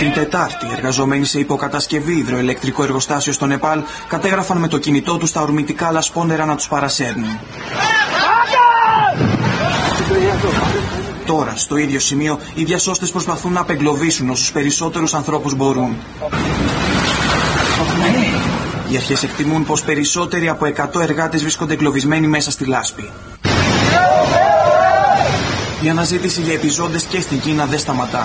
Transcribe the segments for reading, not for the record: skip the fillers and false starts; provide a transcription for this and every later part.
Την Τετάρτη, εργαζόμενοι σε υποκατασκευή υδροελεκτρικό εργοστάσιο στο Νεπάλ κατέγραφαν με το κινητό τους τα ορμητικά λασπόνερα να τους παρασέρνουν. Τώρα, στο ίδιο σημείο, οι διασώστες προσπαθούν να απεγκλωβίσουν όσους περισσότερους ανθρώπους μπορούν. Οι αρχές εκτιμούν πως περισσότεροι από 100 εργάτες βρίσκονται εγκλωβισμένοι μέσα στη λάσπη. Η αναζήτηση για επιζώντες και στην Κίνα δεν σταματά.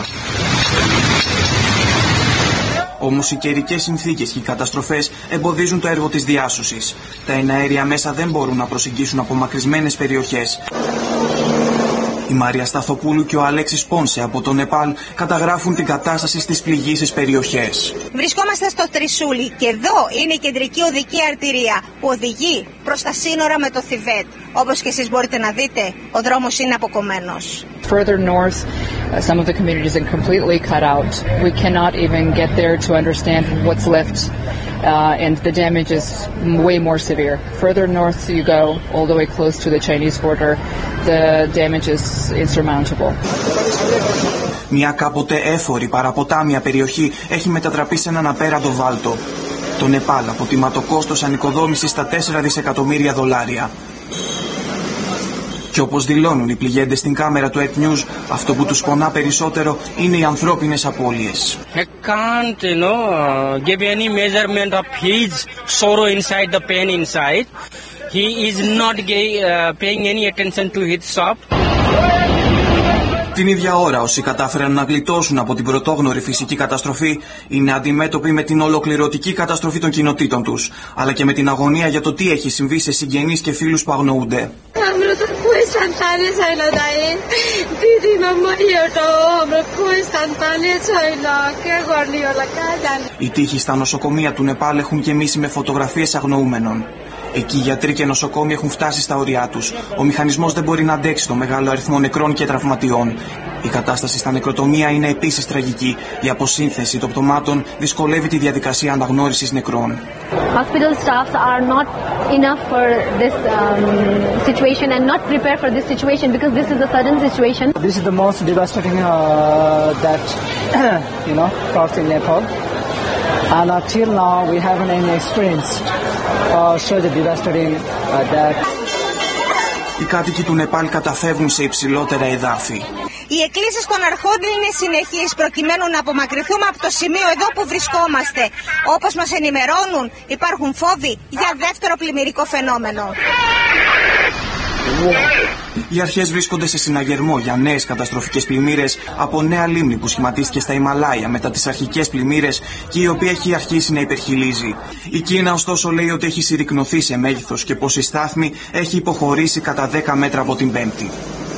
Όμως οι καιρικές συνθήκες και οι καταστροφές εμποδίζουν το έργο της διάσωσης. Τα εναέρια μέσα δεν μπορούν να προσεγγίσουν απομακρυσμένες περιοχές. Η Μαρία Σταθοπούλου και ο Αλέξης Πόνσε από το Νεπάλ καταγράφουν την κατάσταση στις πληγείσες περιοχές. Βρισκόμαστε στο Τρισούλι και εδώ είναι η κεντρική οδική αρτηρία που οδηγεί προς τα σύνορα με το Θιβέτ. Όπως και εσείς μπορείτε να δείτε, ο δρόμος είναι αποκομμένος. Further north, some of the communities are completely cut out. We cannot even get there to understand what's left. And the damage is way more severe. Further north you go, all the way close to the Chinese border, the damage is insurmountable. Μια κάποτε έφορη παραποτάμια περιοχή έχει μετατραπεί σε έναν απέραντο βάλτο. Το Νεπάλ αποτιμά το κόστος ανοικοδόμησης στα 4 δισεκατομμύρια δολάρια. Και όπως δηλώνουν οι πληγέντες στην κάμερα του Earth News, αυτό που τους πονά περισσότερο είναι οι ανθρώπινες απώλειες. I can't, give any measurement of his sorrow inside, the pain inside. He is not paying any attention to his shop. Την ίδια ώρα, όσοι κατάφεραν να γλιτώσουν από την πρωτόγνωρη φυσική καταστροφή είναι αντιμέτωποι με την ολοκληρωτική καταστροφή των κοινοτήτων τους, αλλά και με την αγωνία για το τι έχει συμβεί σε συγγενείς και φίλους που αγνοούνται. Οι τοίχοι στα νοσοκομεία του Νεπάλ έχουν γεμίσει με φωτογραφίες αγνοούμενων. Εκεί οι γιατροί και νοσοκόμοι έχουν φτάσει στα όρια τους. Ο μηχανισμός δεν μπορεί να αντέξει το μεγάλο αριθμό νεκρών και τραυματιών. Η κατάσταση στα νεκροτομεία είναι επίσης τραγική. Η αποσύνθεση των πτωμάτων δυσκολεύει τη διαδικασία αναγνώρισης νεκρών. Hospital staffs are not enough for this situation and not prepared for this situation because this is a sudden situation. This is the most devastating that caused in Nepal. And until now we haven't any experience such a devastating that. Οι κάτοικοι του Νεπάλ καταφεύγουν σε υψηλότερα εδάφη. Οι εκκλήσεις των αρχών είναι συνεχείς προκειμένου να απομακρυνθούμε από το σημείο εδώ που βρισκόμαστε. Όπως μας ενημερώνουν, υπάρχουν φόβοι για δεύτερο πλημμυρικό φαινόμενο. Οι αρχές βρίσκονται σε συναγερμό για νέες καταστροφικές πλημμύρες από νέα λίμνη που σχηματίστηκε στα Ιμαλάια μετά τις αρχικές πλημμύρες και η οποία έχει αρχίσει να υπερχειλίζει. Η Κίνα ωστόσο λέει ότι έχει συρρικνωθεί σε μέγεθος και πως η στάθμη έχει υποχωρήσει κατά 10 μέτρα από την Πέμπτη.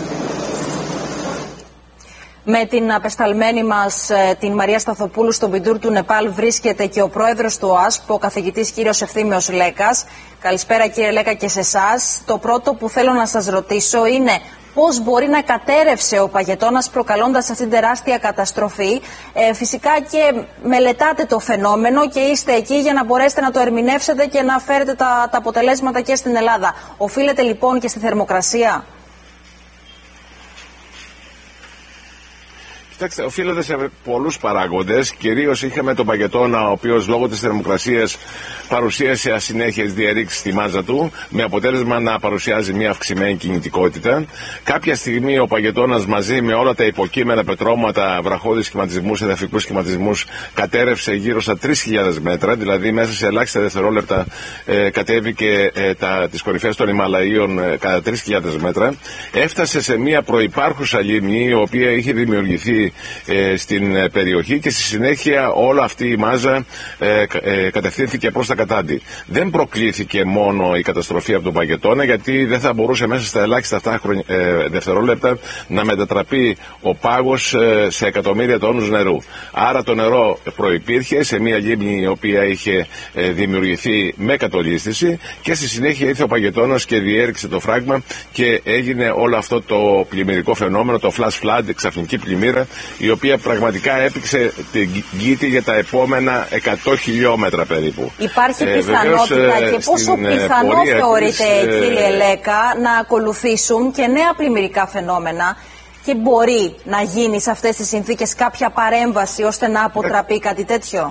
Με την απεσταλμένη μας την Μαρία Σταθοπούλου στον Πιντούρ του Νεπάλ βρίσκεται και ο πρόεδρος του ΟΑΣΠ, ο καθηγητής κύριος Ευθύμιος Λέκας. Καλησπέρα κύριε Λέκα και σε εσάς. Το πρώτο που θέλω να σας ρωτήσω είναι πώς μπορεί να κατέρευσε ο παγετώνας προκαλώντας αυτήν την τεράστια καταστροφή. Φυσικά και μελετάτε το φαινόμενο και είστε εκεί για να μπορέσετε να το ερμηνεύσετε και να φέρετε τα αποτελέσματα και στην Ελλάδα. Οφείλεται λοιπόν και στη θερμοκρασία? Κοιτάξτε, οφείλεται σε πολλούς παράγοντες. Κυρίως είχαμε τον παγετώνα, ο οποίος λόγω της θερμοκρασίας παρουσίασε ασυνέχειες διαρρήξεις στη μάζα του, με αποτέλεσμα να παρουσιάζει μια αυξημένη κινητικότητα. Κάποια στιγμή ο παγετώνας μαζί με όλα τα υποκείμενα πετρώματα, βραχώδεις σχηματισμούς, εδαφικούς σχηματισμούς, κατέρευσε γύρω στα 3.000 μέτρα, δηλαδή μέσα σε ελάχιστα δευτερόλεπτα κατέβηκε τις κορυφές των Ιμαλαίων κατά 3.000 μέτρα. Έφτασε σε μια προϋπάρχουσα λίμνη, η οποία είχε δημιουργηθεί στην περιοχή και στη συνέχεια όλη αυτή η μάζα κατευθύνθηκε προς τα κατάντη. Δεν προκλήθηκε μόνο η καταστροφή από τον παγετώνα, γιατί δεν θα μπορούσε μέσα στα ελάχιστα αυτά δευτερόλεπτα να μετατραπεί ο πάγος σε εκατομμύρια τόνους νερού. Άρα το νερό προϋπήρχε σε μια λίμνη η οποία είχε δημιουργηθεί με κατολίσθηση και στη συνέχεια ήρθε ο παγετώνας και διέριξε το φράγμα και έγινε όλο αυτό το πλημμυρικό φαινόμενο, το flash flood, ξαφνική πλημμύρα, η οποία πραγματικά έπαιξε την κήτη για τα επόμενα 100 χιλιόμετρα περίπου. Υπάρχει πιθανότητα και πόσο πιθανό θεωρείτε, κύριε Λέκα, να ακολουθήσουν και νέα πλημμυρικά φαινόμενα? και μπορεί να γίνει σε αυτές τις συνθήκες κάποια παρέμβαση ώστε να αποτραπεί κάτι τέτοιο?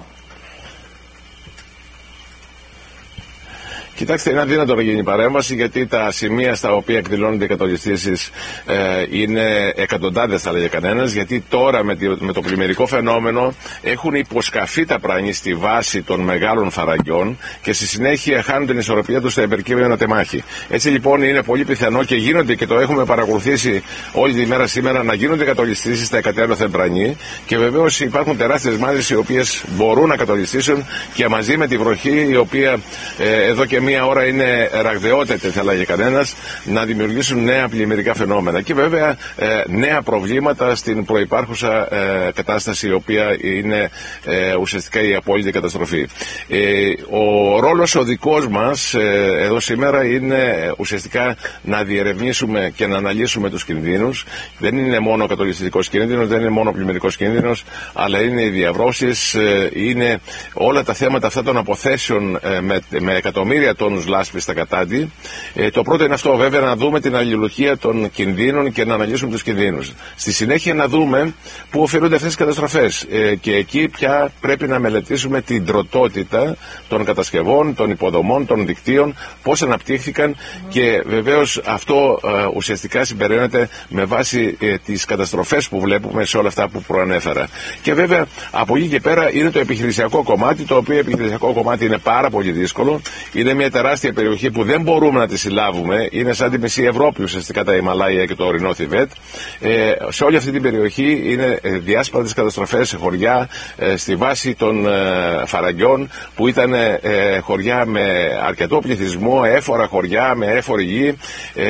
Κοιτάξτε, είναι αδύνατο να γίνει παρέμβαση, γιατί τα σημεία στα οποία εκδηλώνονται οι κατολιστήσεις είναι εκατοντάδες, θα λέγε κανένας, γιατί τώρα με το πλημμυρικό φαινόμενο έχουν υποσκαφεί τα πρανή στη βάση των μεγάλων φαραγγιών και στη συνέχεια χάνουν την ισορροπία τους στα υπερκύμμενα τεμάχη. Έτσι λοιπόν είναι πολύ πιθανό και γίνονται, και το έχουμε παρακολουθήσει όλη τη μέρα σήμερα, να γίνονται κατολιστήσεις στα εκατέρωθεν πρανή, και βεβαίως υπάρχουν τεράστιες μάζες οι οποίες μπορούν να κατολιστήσουν, και μαζί με τη βροχή, η οποία εδώ και μία ώρα είναι ραγδαιότατη, θα λέγει κανένας, να δημιουργήσουν νέα πλημμυρικά φαινόμενα και βέβαια νέα προβλήματα στην προϋπάρχουσα κατάσταση, η οποία είναι ουσιαστικά η απόλυτη καταστροφή. Ο ρόλος ο δικός μας εδώ σήμερα είναι ουσιαστικά να διερευνήσουμε και να αναλύσουμε τους κινδύνους. Δεν είναι μόνο ο κατολιστικός κίνδυνος, δεν είναι μόνο ο πλημμυρικός κίνδυνος, αλλά είναι οι διαβρώσεις, είναι όλα τα θέματα αυτά των αποθέσεων με εκατομμύρια τόνους λάσπης στα κατάντη. Το πρώτο είναι αυτό, βέβαια, να δούμε την αλληλουχία των κινδύνων και να αναλύσουμε τους κινδύνους. Στη συνέχεια να δούμε πού οφείλονται αυτές τις καταστροφές. Και εκεί πια πρέπει να μελετήσουμε την τροτότητα των κατασκευών, των υποδομών, των δικτύων, πώς αναπτύχθηκαν, και βεβαίως αυτό ουσιαστικά συμπεραίνεται με βάση τις καταστροφές που βλέπουμε σε όλα αυτά που προανέφερα. Και βέβαια από εκεί και πέρα είναι το επιχειρησιακό κομμάτι, το οποίο επιχειρησιακό κομμάτι είναι πάρα πολύ δύσκολο. Είναι μια τεράστια περιοχή που δεν μπορούμε να τη συλλάβουμε. Είναι σαν τη μισή Ευρώπη ουσιαστικά τα Ιμαλάια και το ορεινό Θιβέτ. Σε όλη αυτή την περιοχή είναι διάσπαρτες καταστροφές σε χωριά στη βάση των φαραγγιών, που ήταν χωριά με αρκετό πληθυσμό, έφορα χωριά με έφορη γη.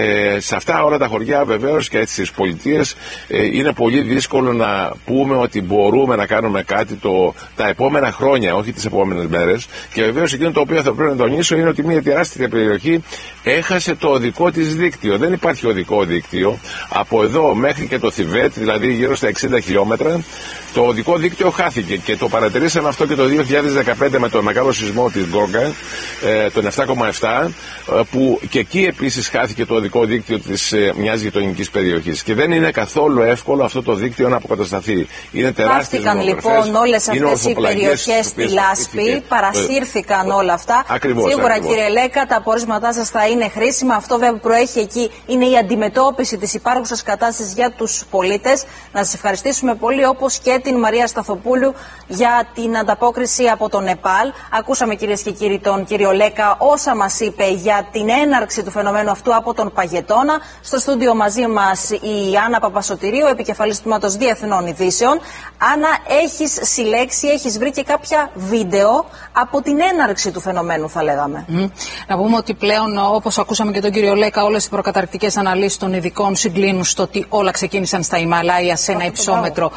Σε αυτά όλα τα χωριά βεβαίως και στις πολιτείες είναι πολύ δύσκολο να πούμε ότι μπορούμε να κάνουμε κάτι τα επόμενα χρόνια, όχι τις επόμενες μέρες. Και βεβαίως εκείνο το οποίο θα πρέπει να τονίσω είναι ότι μια τεράστια περιοχή έχασε το οδικό της δίκτυο. Δεν υπάρχει οδικό δίκτυο από εδώ μέχρι και το Θιβέτ, δηλαδή γύρω στα 60 χιλιόμετρα. Το οδικό δίκτυο χάθηκε, και το παρατηρήσαμε αυτό και το 2015 με το μεγάλο σεισμό της Γκόγκα, τον 7,7, που και εκεί επίσης χάθηκε το οδικό δίκτυο της μιας γειτονικής περιοχής. Και δεν είναι καθόλου εύκολο αυτό το δίκτυο να αποκατασταθεί. Είναι τεράστιες δημογραφές. Λοιπόν, όλες αυτές οι περιοχές στη λάσπη, παρασύρθηκαν όλα αυτά. Σίγουρα, κύριε Λέκα, τα απορίσματά σας θα είναι χρήσιμα. Αυτό βέβαια που προέχει εκεί είναι η αντιμετώπιση της υπάρχουσας κατάστασης για τους πολίτες. Να σας ευχαριστήσουμε πολύ, όπως και την Μαρία Σταθοπούλου για την ανταπόκριση από το Νεπάλ. Ακούσαμε, κυρίες και κύριοι, τον κύριο Λέκα όσα μας είπε για την έναρξη του φαινομένου αυτού από τον Παγετώνα. Στο στούντιο μαζί μας η Άννα Παπασωτηρίου, επικεφαλής του Τμήματος Διεθνών Ειδήσεων. Άννα, έχεις συλλέξει, έχεις βρει και κάποια βίντεο από την έναρξη του φαινομένου, θα λέγαμε. Να πούμε ότι πλέον, όπως ακούσαμε και τον κύριο Λέκα, όλες οι προκαταρκτικές αναλύσεις των ειδικών συγκλίνουν στο ότι όλα ξεκίνησαν στα Ιμαλάια σε ένα υψόμετρο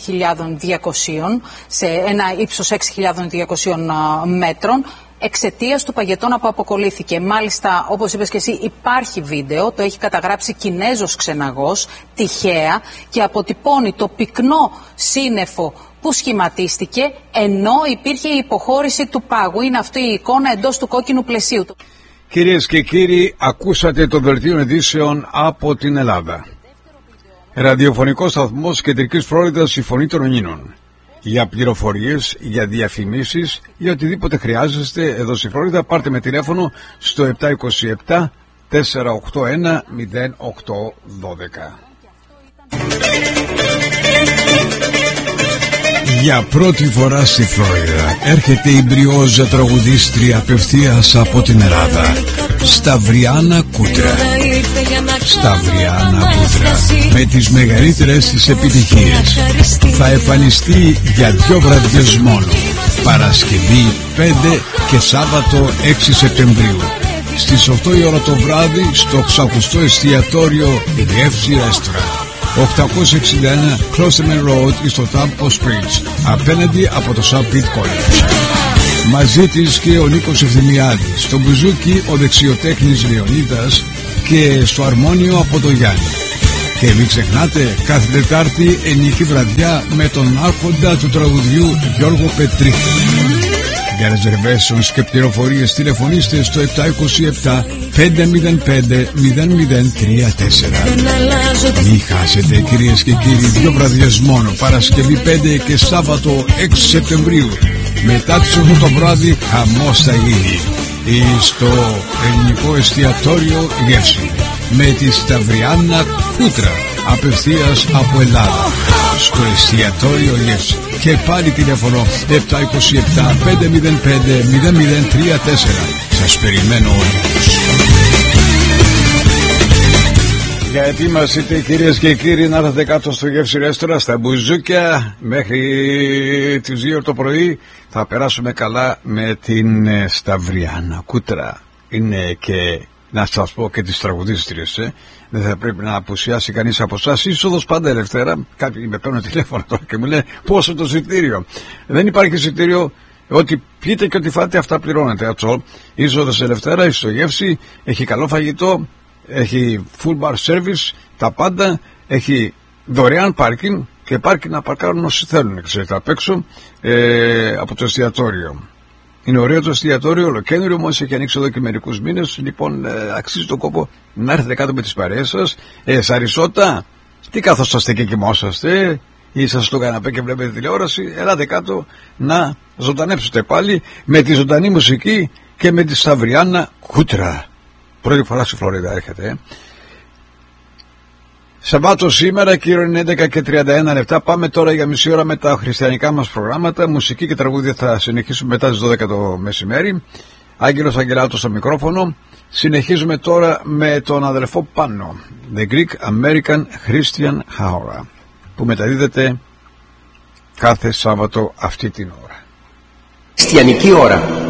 6.200, σε ένα ύψος 6.200 μέτρων, εξαιτίας του Παγετώνα που αποκολλήθηκε. Μάλιστα, όπως είπες και εσύ, υπάρχει βίντεο, το έχει καταγράψει Κινέζος ξεναγός, τυχαία, και αποτυπώνει το πυκνό σύννεφο που σχηματίστηκε ενώ υπήρχε η υποχώρηση του πάγου. Είναι αυτή η εικόνα εντός του κόκκινου πλαισίου. Κυρίες και κύριοι, ακούσατε το δελτίο ειδήσεων από την Ελλάδα. Ραδιοφωνικός σταθμός Κεντρικής Φλόριδας, η Φωνή των Ονίνων. Για πληροφορίες, για διαφημίσεις, για οτιδήποτε χρειάζεστε εδώ στη Φλόριδα, πάρτε με τηλέφωνο στο 727 481 0812. Για πρώτη φορά στη Φλόριδα έρχεται η μπριόζα τραγουδίστρια απευθείας από την Ελλάδα, Σταυριάννα Κούτρα. Σταυριάννα Κούτρα, με τις μεγαλύτερες της επιτυχίες, θα εμφανιστεί για 2 βραδιές μόνο, Παρασκευή 5 και Σάββατο 6 Σεπτεμβρίου, στις 8 η ώρα το βράδυ στο ξακουστό εστιατόριο Γεύση Restaurant, 861 Closterman Road στο Tampa Springs, απέναντι από το South Beat College. Μαζί της και ο Νίκος Ευθυμιάδης, στο μπουζούκι ο δεξιοτέχνης Λεωνίδας και στο αρμόνιο από το Γιάννη. Και μην ξεχνάτε, κάθε Τετάρτη ενική βραδιά με τον άρχοντα του τραγουδιού Γιώργο Πετρίτη. Για reservations και πληροφορίες τηλεφωνήστε στο 727 505 0034. Μην χάσετε, κυρίες και κύριοι, 2 βραδιές μόνο, Παρασκευή 5 και Σάββατο 6 Σεπτεμβρίου. Μετά τις 8 το βράδυ χαμός θα γίνει στο ελληνικό εστιατόριο Γεύση με τη Σταυριάννα Κούτρα, απευθείας από Ελλάδα, στο εστιατόριο Γεύση. Και πάλι τηλέφωνο 727 505 0034. Σας περιμένω όλους. Γιατί μας είτε, κυρίες και κύριοι, να έρθετε κάτω στο Γεύση Ρέστορα, στα μπουζούκια, μέχρι τις 2 το πρωί. Θα περάσουμε καλά με την Σταυριάννα Κούτρα. Είναι και, να σας πω, και τις τραγουδίστριες, Δεν θα πρέπει να απουσιάσει κανείς από εσάς. Είσοδος πάντα ελευθερά. Κάποιοι με παίρνουν τηλέφωνο τώρα και μου λένε πόσο το εισιτήριο. Δεν υπάρχει εισιτήριο. Ό,τι πείτε και ό,τι φάτε, αυτά πληρώνετε. Είσοδος ελευθερά, στο Γεύση. Έχει καλό φαγητό. Έχει full bar service. Τα πάντα. Έχει δωρεάν πάρκινγκ και πάρκινγκ να παρκάρουν όσοι θέλουν. Ξέρετε, απ' έξω από το εστιατόριο. Είναι ωραίο το εστιατόριο, ολοκένουργιο, μόλις έχει ανοίξει εδώ και μερικούς μήνες. Λοιπόν, αξίζει τον κόπο να έρθετε κάτω με τις παρέες σας. Σαρισότα, τι καθόσαστε και κοιμόσαστε, ή είσαστε στο καναπέ και βλέπετε τηλεόραση. Ελάτε κάτω να ζωντανέψετε πάλι με τη ζωντανή μουσική και με τη Σταυριάννα Κούτρα. Πρώτη φορά στη Φλωρίδα έρχεται. Σαββάτο σήμερα, κύριο, είναι 11 και 31 λεπτά. Πάμε τώρα για μισή ώρα με τα χριστιανικά μας προγράμματα. Μουσική και τραγούδια θα συνεχίσουμε μετά τις 12 το μεσημέρι. Άγγελος Αγγελάτος στο μικρόφωνο. Συνεχίζουμε τώρα με τον αδελφό Πάνο, The Greek American Christian Hour, που μεταδίδεται κάθε Σάββατο αυτή την ώρα. Χριστιανική ώρα.